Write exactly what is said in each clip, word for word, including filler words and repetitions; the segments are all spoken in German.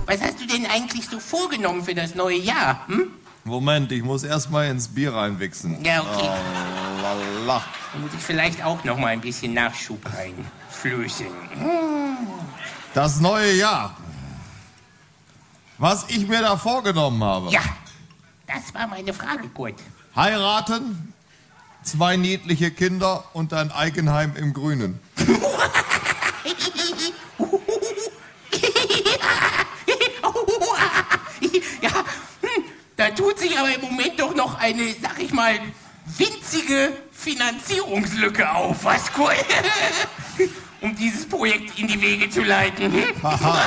was hast du denn eigentlich so vorgenommen für das neue Jahr? Hm? Moment, ich muss erst mal ins Bier reinwichsen. Ja, okay. Oh, lala. Da muss ich vielleicht auch noch mal ein bisschen Nachschub reinflößen. Das neue Jahr. Was ich mir da vorgenommen habe. Ja, das war meine Frage, Kurt. Heiraten, zwei niedliche Kinder und ein Eigenheim im Grünen. Ja, hm, da tut sich aber im Moment doch noch eine, sag ich mal, winzige Finanzierungslücke auf, was, Kurt? Um dieses Projekt in die Wege zu leiten. Hm?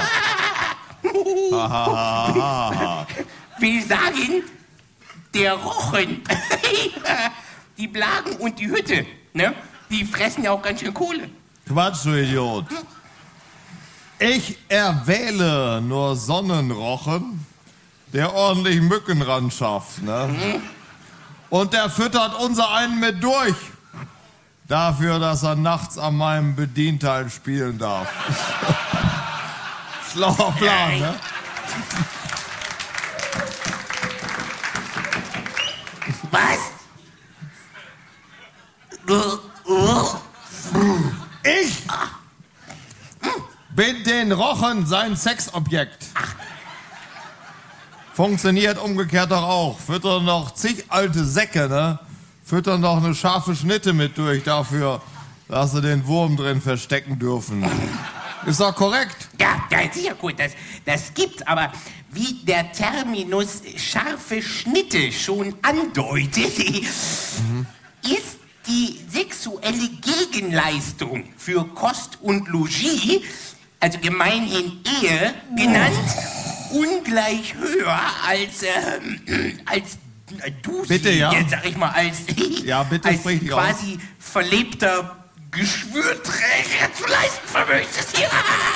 Will sagen, der Rochen, die Blagen und die Hütte, ne? Die fressen ja auch ganz schön Kohle. Quatsch, du Idiot. Ich erwähle nur Sonnenrochen, der ordentlich Mücken ran schafft, ne? Und der füttert unser einen mit durch. Dafür, dass er nachts an meinem Bedienteil spielen darf. Schlauer Plan, ne? Was? Ich bin den Rochen sein Sexobjekt. Funktioniert umgekehrt doch auch. Füttern noch zig alte Säcke, ne? Füttern noch eine scharfe Schnitte mit durch dafür, dass sie den Wurm drin verstecken dürfen. Ist doch korrekt? Ja, ja, sicher gut, das, das gibt's, aber wie der Terminus scharfe Schnitte schon andeutet, mhm. ist die sexuelle Gegenleistung für Kost und Logis, also gemeinhin Ehe genannt, oh. ungleich höher als, äh, als du bitte, ja. jetzt, sag ich mal, als, ja, bitte, als sprich quasi aus. Verlebter Geschwürträger zu leisten vermöchtest. Ja.